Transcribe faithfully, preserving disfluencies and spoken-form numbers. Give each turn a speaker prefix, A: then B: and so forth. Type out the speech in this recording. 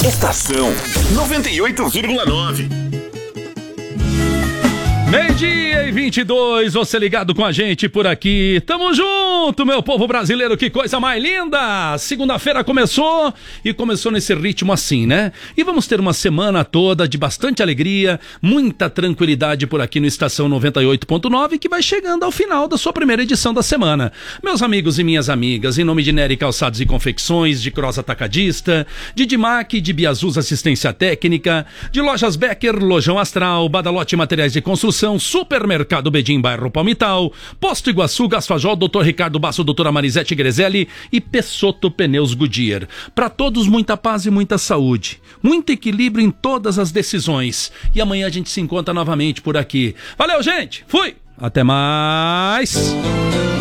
A: Estação noventa e oito vírgula nove.
B: Meio-dia e vinte e dois, você ligado com a gente por aqui. Tamo junto, meu povo brasileiro, que coisa mais linda! Segunda-feira começou e começou nesse ritmo assim, né? E vamos ter uma semana toda de bastante alegria, muita tranquilidade por aqui no Estação noventa e oito ponto nove, que vai chegando ao final da sua primeira edição da semana. Meus amigos e minhas amigas, em nome de Nery Calçados e Confecções, de Cross Atacadista, de Dimac, de Biazuz Assistência Técnica, de Lojas Becker, Lojão Astral, Badalote Materiais de Construção, Supermercado Bedim, bairro Palmital, Posto Iguaçu, Gasfajol, doutor Ricardo Basso, doutora Marisete Grezelli e Pessotto Pneus Goodyear. Para todos, muita paz e muita saúde, muito equilíbrio em todas as decisões. E amanhã a gente se encontra novamente por aqui. Valeu, gente! Fui! Até mais!